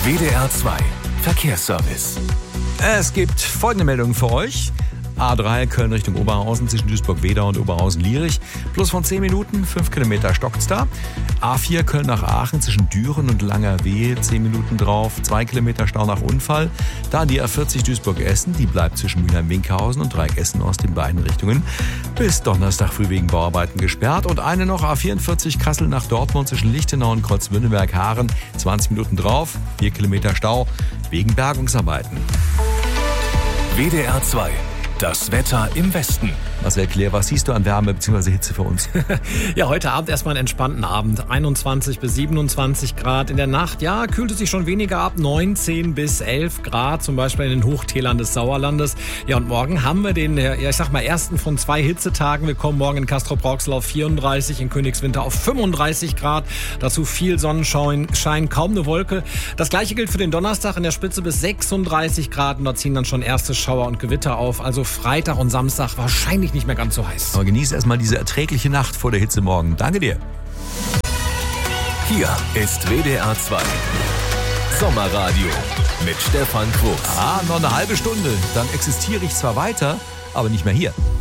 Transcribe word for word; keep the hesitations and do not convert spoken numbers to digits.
W D R zwei Verkehrsservice. Es gibt folgende Meldungen für euch. A drei Köln Richtung Oberhausen zwischen Duisburg-Wedau und Oberhausen-Lierich. Plus von zehn Minuten, fünf Kilometer stockt's da. A vier Köln nach Aachen zwischen Düren und Langerwehe, zehn Minuten drauf, zwei Kilometer Stau nach Unfall. Dann die A vierzig Duisburg-Essen, die bleibt zwischen Mülheim-Winkhausen und Dreieck-Essen aus den beiden Richtungen bis Donnerstag früh wegen Bauarbeiten gesperrt. Und eine noch A vierundvierzig Kassel nach Dortmund zwischen Lichtenau und Kreuzwünneberg-Haaren, zwanzig Minuten drauf, vier Kilometer Stau wegen Bergungsarbeiten. W D R zwei. Das Wetter im Westen. Marcel Claire, was siehst du an Wärme bzw. Hitze für uns? Ja, heute Abend erstmal einen entspannten Abend. einundzwanzig bis siebenundzwanzig Grad. In der Nacht, ja, kühlt es sich schon weniger ab. neunzehn bis elf Grad, zum Beispiel in den Hochtälern des Sauerlandes. Ja, und morgen haben wir den, ja, ich sag mal, ersten von zwei Hitzetagen. Wir kommen morgen in Castrop-Rauxel auf vierunddreißig, in Königswinter auf fünfunddreißig Grad. Dazu viel Sonnenschein, Schein, kaum eine Wolke. Das gleiche gilt für den Donnerstag in der Spitze bis sechsunddreißig Grad. Und da ziehen dann schon erste Schauer und Gewitter auf. Also Freitag und Samstag wahrscheinlich nicht mehr ganz so heiß. Aber genieß erstmal diese erträgliche Nacht vor der Hitze morgen. Danke dir. Hier ist W D R zwei Sommerradio mit Stefan Quos. Ah, noch eine halbe Stunde. Dann existiere ich zwar weiter, aber nicht mehr hier.